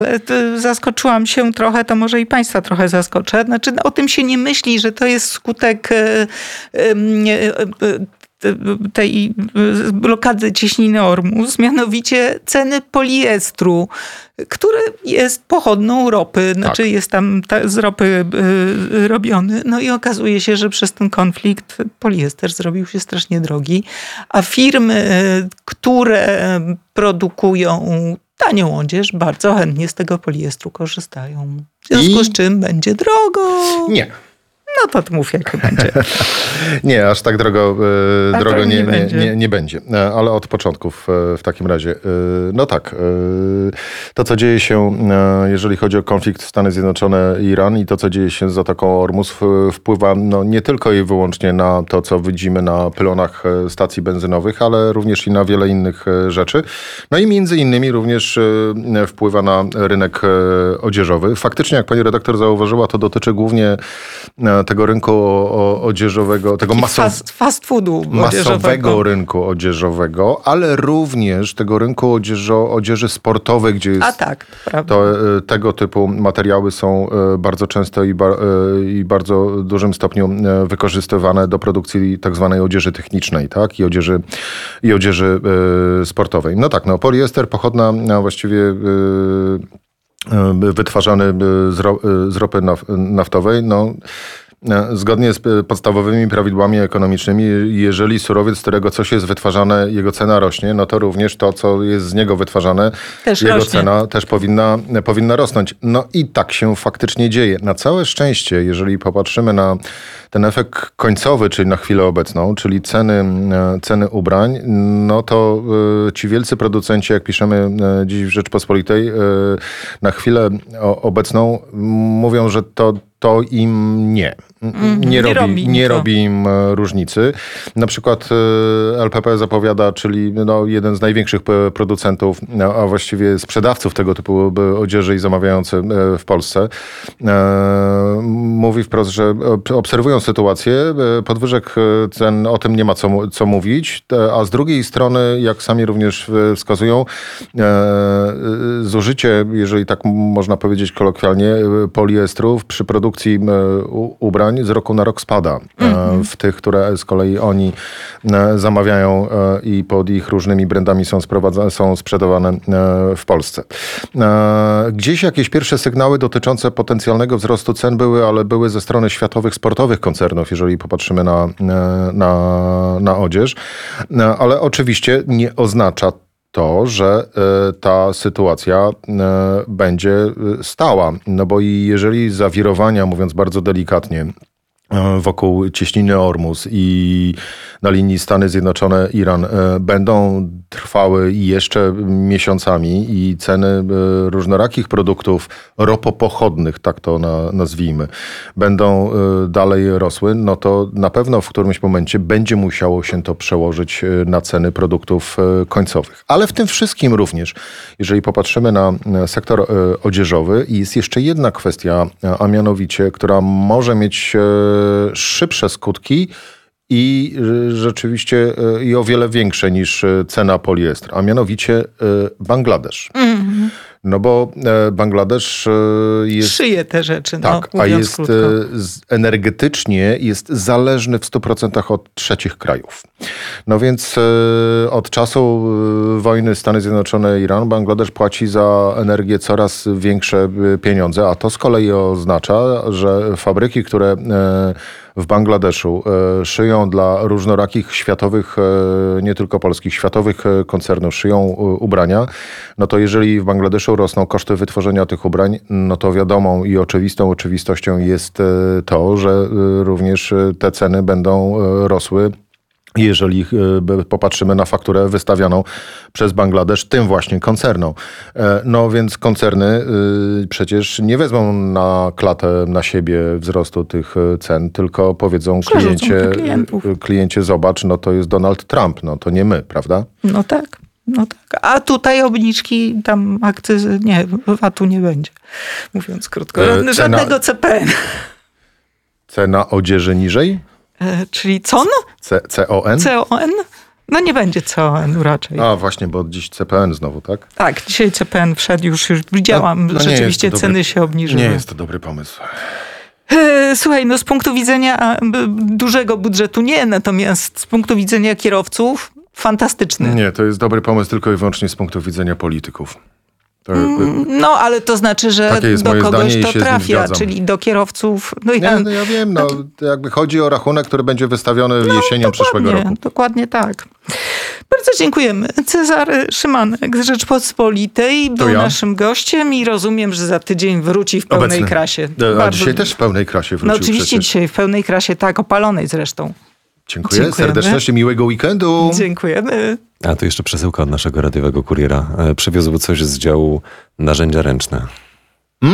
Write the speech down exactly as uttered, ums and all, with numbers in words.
Zaskoczyłam się trochę, to może i państwa trochę zaskoczę. Znaczy, o tym się nie myśli, że to jest skutek tej blokady cieśniny Ormus, mianowicie ceny poliestru, który jest pochodną ropy, znaczy tak. jest tam ta, z ropy y, robiony. No i okazuje się, że przez ten konflikt poliester zrobił się strasznie drogi, a firmy, y, które produkują tanią odzież, bardzo chętnie z tego poliestru korzystają. W związku I... z czym będzie drogo. Nie. No to mów, jak będzie. Nie, aż tak drogo, e, drogo nie, nie, będzie. Nie, nie będzie. E, ale od początków e, w takim razie. E, no tak, e, to co dzieje się, e, jeżeli chodzi o konflikt Stany Zjednoczone i Iran i to co dzieje się z Zatoką Ormus w, wpływa no, nie tylko i wyłącznie na to, co widzimy na pylonach stacji benzynowych, ale również i na wiele innych rzeczy. No i między innymi również e, wpływa na rynek e, odzieżowy. Faktycznie, jak pani redaktor zauważyła, to dotyczy głównie e, tego rynku o, odzieżowego, tego masow... fast, fast foodu masowego rynku odzieżowego, ale również tego rynku odzieżo, odzieży sportowej, gdzie jest A tak, prawda. To, tego typu materiały są bardzo często i, bar, i bardzo dużym stopniu wykorzystywane do produkcji tak zwanej odzieży technicznej, tak? I odzieży, i odzieży sportowej. No tak, no poliester pochodna właściwie wytwarzany z, ro, z ropy naftowej, no zgodnie z podstawowymi prawidłami ekonomicznymi, jeżeli surowiec, z którego coś jest wytwarzane, jego cena rośnie, no to również to, co jest z niego wytwarzane, też jego rośnie. cena też powinna, powinna rosnąć. No i tak się faktycznie dzieje. Na całe szczęście, jeżeli popatrzymy na ten efekt końcowy, czyli na chwilę obecną, czyli ceny, ceny ubrań, no to ci wielcy producenci, jak piszemy dziś w Rzeczpospolitej, na chwilę obecną mówią, że to to im nie. Nie, nie, robi, robi, nie robi im różnicy. Na przykład L P P zapowiada, czyli no jeden z największych producentów, a właściwie sprzedawców tego typu odzieży i zamawiający w Polsce, mówi wprost, że obserwują sytuację, podwyżek cen, o tym nie ma co, co mówić, a z drugiej strony, jak sami również wskazują, zużycie, jeżeli tak można powiedzieć kolokwialnie, poliestrów przy produkcji ubrań z roku na rok spada. Mm-hmm. W tych, które z kolei oni zamawiają i pod ich różnymi brandami są, są sprzedawane w Polsce. Gdzieś jakieś pierwsze sygnały dotyczące potencjalnego wzrostu cen były, ale były ze strony światowych sportowych koncernów, jeżeli popatrzymy na, na, na odzież. Ale oczywiście nie oznacza to, że y, ta sytuacja y, będzie stała. No bo i jeżeli zawirowania, mówiąc bardzo delikatnie, wokół cieśniny Ormus i na linii Stany Zjednoczone-Iran będą trwały jeszcze miesiącami i ceny różnorakich produktów ropopochodnych, tak to nazwijmy, będą dalej rosły, no to na pewno w którymś momencie będzie musiało się to przełożyć na ceny produktów końcowych. Ale w tym wszystkim również, jeżeli popatrzymy na sektor odzieżowy, jest jeszcze jedna kwestia, a mianowicie, która może mieć szybsze skutki i rzeczywiście i o wiele większe niż cena poliestru, a mianowicie Bangladesz. Mm-hmm. No bo Bangladesz jest... Szyje te rzeczy, no, tak, a jest krótko. Energetycznie jest zależny w stu procentach od trzecich krajów. No więc od czasu wojny Stany Zjednoczone-Iran Bangladesz płaci za energię coraz większe pieniądze, a to z kolei oznacza, że fabryki, które w Bangladeszu szyją dla różnorakich światowych, nie tylko polskich, światowych koncernów, szyją ubrania, no to jeżeli w Bangladeszu rosną koszty wytworzenia tych ubrań, no to wiadomą i oczywistą oczywistością jest to, że również te ceny będą rosły, jeżeli popatrzymy na fakturę wystawianą przez Bangladesz tym właśnie koncernom. No więc koncerny przecież nie wezmą na klatę na siebie wzrostu tych cen, tylko powiedzą kliencie, kliencie zobacz, no to jest Donald Trump, no to nie my, prawda? No tak. No tak, a tutaj obniżki, tam akcyzy, nie, vatu nie będzie, mówiąc krótko. Żadnego Cena, C P N. Cena odzieży niżej? E, czyli C O N? C- C O N? C O N? No nie będzie C O N-u raczej. A właśnie, bo dziś C P N znowu, tak? Tak, dzisiaj C P N wszedł, już, już widziałam, no, no rzeczywiście ceny dobry, się obniżyły. Nie jest to dobry pomysł. Słuchaj, no z punktu widzenia dużego budżetu nie, natomiast z punktu widzenia kierowców fantastyczny. Nie, to jest dobry pomysł tylko i wyłącznie z punktu widzenia polityków. To, no, ale to znaczy, że do kogoś to trafia, czyli do kierowców. No ja, nie, no ja wiem, no, jakby chodzi o rachunek, który będzie wystawiony no, jesienią przyszłego roku. Dokładnie tak. Bardzo dziękujemy. Cezary Szymanek z Rzeczpospolitej był ja. naszym gościem i rozumiem, że za tydzień wróci w pełnej Obecny. krasie. A Bardzo... dzisiaj też w pełnej krasie wrócił. No oczywiście przecież. dzisiaj w pełnej krasie, tak, opalonej zresztą. Dziękuję Dziękujemy. serdecznie, miłego weekendu. Dziękujemy. A tu jeszcze przesyłka od naszego radiowego kuriera. Przywiózł coś z działu narzędzia ręczne.